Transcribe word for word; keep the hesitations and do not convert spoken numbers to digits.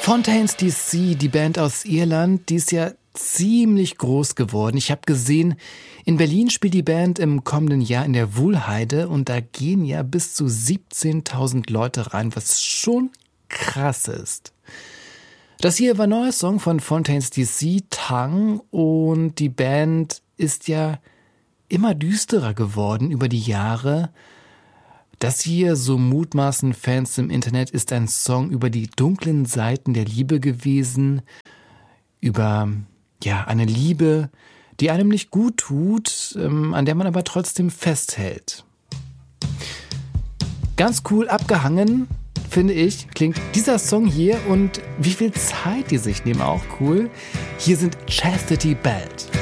Fontaines D C, die Band aus Irland, die ist ja ziemlich groß geworden. Ich habe gesehen, in Berlin spielt die Band im kommenden Jahr in der Wuhlheide und da gehen ja bis zu siebzehntausend Leute rein, was schon krass ist. Das hier war ein neuer Song von Fontaines D C, Tang, und die Band ist ja immer düsterer geworden über die Jahre. Das hier, so mutmaßen Fans im Internet, ist ein Song über die dunklen Seiten der Liebe gewesen, über ja eine Liebe, die einem nicht gut tut, ähm, an der man aber trotzdem festhält. Ganz cool abgehangen, finde ich, klingt dieser Song hier, und wie viel Zeit die sich nehmen, auch cool. Hier sind Chastity Belt.